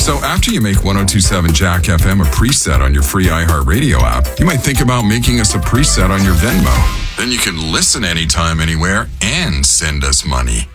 So after you make 1027 Jack FM a preset on your free iHeartRadio app, you might think about making us a preset on your Venmo. Then you can listen anytime, anywhere, and send us money.